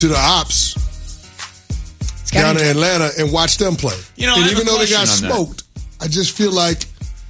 to the ops down in Atlanta and watch them play. And even though they got smoked, I just feel like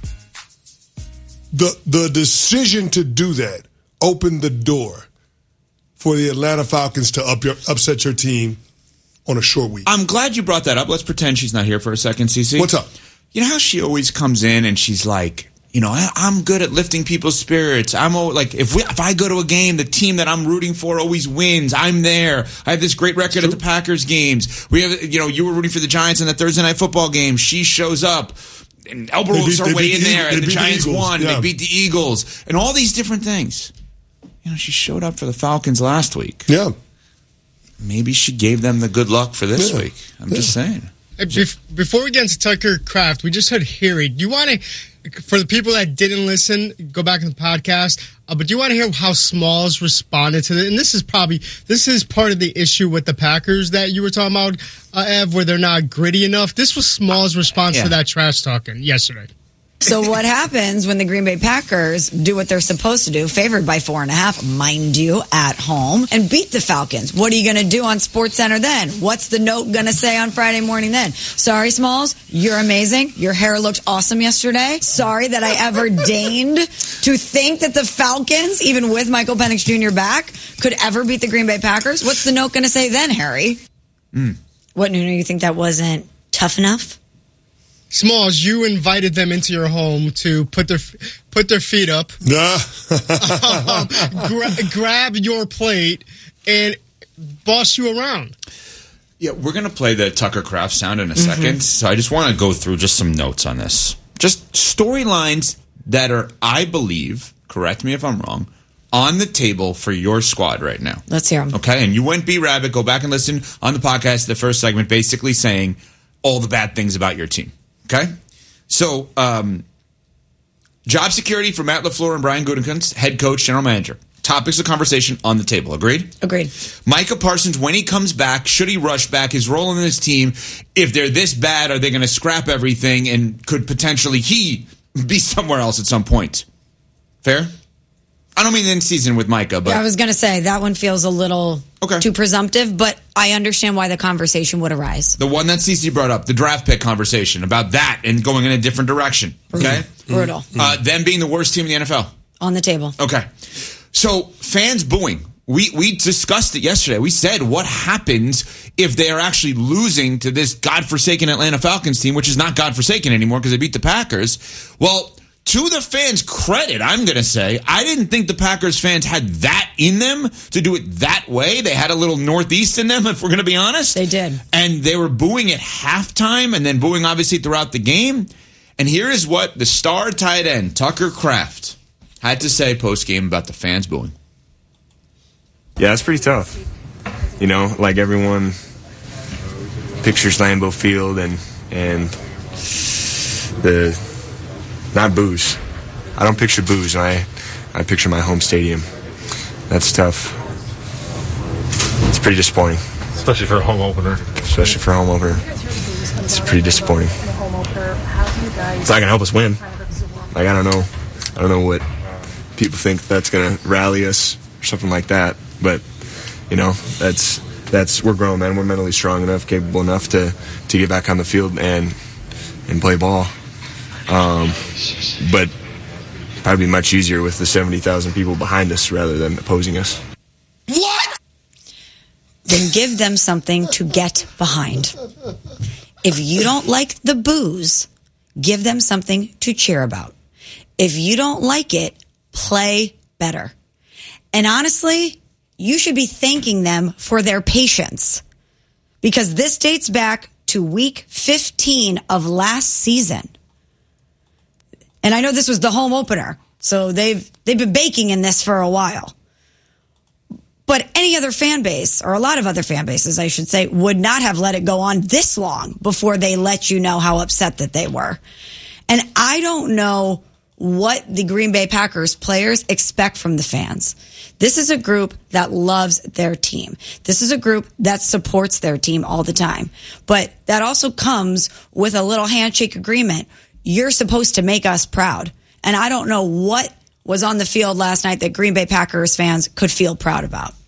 the decision to do that opened the door for the Atlanta Falcons to upset your team on a short week. I'm glad you brought that up. Let's pretend she's not here for a second, CeCe. What's up? You know how she always comes in and she's like, I'm good at lifting people's spirits. I'm like, if I go to a game, the team that I'm rooting for always wins. I'm there. I have this great record at the Packers games. We have, you were rooting for the Giants in the Thursday Night Football game. She shows up and elbows her way in there, and the Giants won. Yeah. They beat the Eagles and all these different things. She showed up for the Falcons last week. Yeah. Maybe she gave them the good luck for this week. I'm just saying. Before we get into Tucker Kraft, we just heard Harry. Do you want to, for the people that didn't listen, go back in the podcast, but do you want to hear how Smalls responded to it? And this is part of the issue with the Packers that you were talking about, Ev, where they're not gritty enough. This was Smalls' response to that trash talking yesterday. So what happens when the Green Bay Packers do what they're supposed to do, favored by 4.5, mind you, at home, and beat the Falcons? What are you going to do on SportsCenter then? What's the note going to say on Friday morning then? Sorry, Smalls, you're amazing. Your hair looked awesome yesterday. Sorry that I ever deigned to think that the Falcons, even with Michael Penix Jr. back, could ever beat the Green Bay Packers. What's the note going to say then, Harry? What, Nuno, you think that wasn't tough enough? Smalls, you invited them into your home to put their feet up, grab your plate, and boss you around. Yeah, we're going to play the Tucker Kraft sound in a second, so I just want to go through just some notes on this. Just storylines that are, I believe, correct me if I'm wrong, on the table for your squad right now. Let's hear them. Okay, and you went B-Rabbit, go back and listen on the podcast, the first segment, basically saying all the bad things about your team. Okay, so job security for Matt LaFleur and Brian Gutekunst, head coach, general manager. Topics of conversation on the table. Agreed? Agreed. Micah Parsons, when he comes back, should he rush back? His role in this team, if they're this bad, are they going to scrap everything and could potentially he be somewhere else at some point? Fair? I don't mean in season with Micah, but I was going to say that one feels a little too presumptive, but I understand why the conversation would arise. The one that CeCe brought up, the draft pick conversation about that and going in a different direction. Okay, brutal. Them being the worst team in the NFL on the table. Okay, so fans booing. We discussed it yesterday. We said what happens if they are actually losing to this godforsaken Atlanta Falcons team, which is not godforsaken anymore because they beat the Packers. Well, to the fans' credit, I'm going to say, I didn't think the Packers fans had that in them to do it that way. They had a little Northeast in them, if we're going to be honest. They did. And they were booing at halftime and then booing, obviously, throughout the game. And here is what the star tight end, Tucker Kraft, had to say post-game about the fans booing. Yeah, it's pretty tough. Like everyone pictures Lambeau Field and the... Not booze. I don't picture booze. I picture my home stadium. That's tough. It's pretty disappointing. Especially for a home opener. It's pretty disappointing. It's not going to help us win. Like, I don't know what people think that's going to rally us or something like that. But, that's we're grown, man. We're mentally strong enough, capable enough to get back on the field and play ball. But probably much easier with the 70,000 people behind us rather than opposing us. What? Then give them something to get behind. If you don't like the booze, give them something to cheer about. If you don't like it, play better. And honestly, you should be thanking them for their patience, because this dates back to week 15 of last season. And I know this was the home opener, so they've been baking in this for a while. But any other fan base, or a lot of other fan bases, I should say, would not have let it go on this long before they let you know how upset that they were. And I don't know what the Green Bay Packers players expect from the fans. This is a group that loves their team. This is a group that supports their team all the time. But that also comes with a little handshake agreement. You're supposed to make us proud. And I don't know what was on the field last night that Green Bay Packers fans could feel proud about.